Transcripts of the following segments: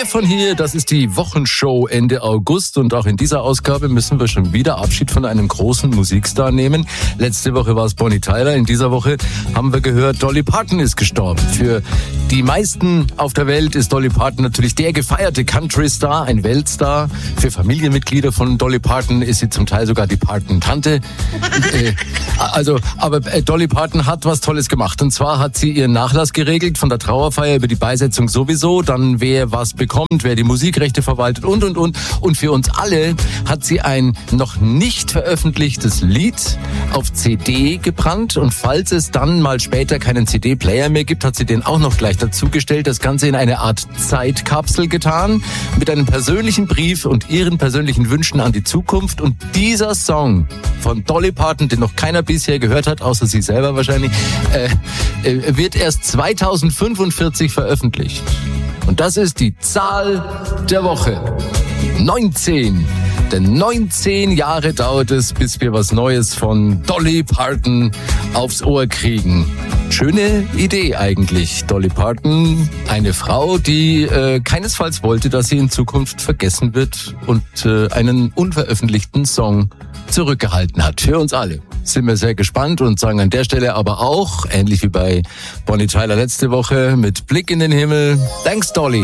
Stefan hier, das ist die Wochenshow Ende August und auch in dieser Ausgabe müssen wir schon wieder Abschied von einem großen Musikstar nehmen. Letzte Woche war es Bonnie Tyler, in dieser Woche haben wir gehört, Dolly Parton ist gestorben. Für die meisten auf der Welt ist Dolly Parton natürlich der gefeierte Country-Star, ein Weltstar. Für Familienmitglieder von Dolly Parton ist sie zum Teil sogar die Parton-Tante. Aber Dolly Parton hat was Tolles gemacht. Und zwar hat sie ihren Nachlass geregelt, von der Trauerfeier über die Beisetzung sowieso, dann wer was bekommt, wer die Musikrechte verwaltet und. Und für uns alle hat sie ein noch nicht veröffentlichtes Lied auf CD gebrannt. Und falls es dann mal später keinen CD-Player mehr gibt, hat sie den auch noch gleich dazugestellt. Das Ganze in eine Art Zeitkapsel getan, mit einem persönlichen Brief und ihren persönlichen Wünschen an die Zukunft. Und dieser Song von Dolly Parton, den noch keiner bisher gehört hat, außer sie selber wahrscheinlich, wird erst 2045 veröffentlicht. Und das ist die Zahl der Woche. 19. Denn 19 Jahre dauert es, bis wir was Neues von Dolly Parton aufs Ohr kriegen. Schöne Idee eigentlich. Dolly Parton, eine Frau, die keinesfalls wollte, dass sie in Zukunft vergessen wird und einen unveröffentlichten Song zurückgehalten hat. Für uns alle. Sind wir sehr gespannt und sagen an der Stelle aber auch, ähnlich wie bei Bonnie Tyler letzte Woche, mit Blick in den Himmel. Thanks, Dolly.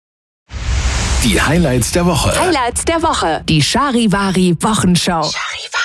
Die Highlights der Woche. Die Charivari Wochenshow.